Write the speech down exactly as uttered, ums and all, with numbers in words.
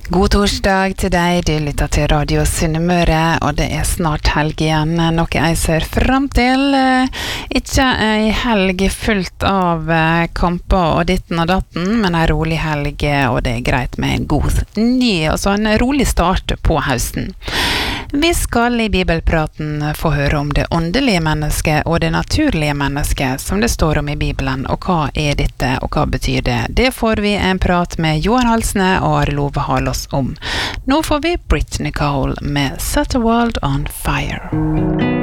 God torsdag til deg, du lytter til Radio Sunnmøre, og det er snart helg igjen, noe jeg ser frem til. Ikke en helg fullt av kamper og ditten og datten, men en rolig helg, og det er greit med en god ny, altså en rolig start på høsten. Vi skal i bibelpraten få høre om det åndelige mennesket og det naturlige mennesket, som det står om i Bibelen, og hva er dette, og hva betyr det? Det får vi en prat med Johan Halsne og Are Love Halos om. Nå får vi Brittany Cole med Set the World on Fire.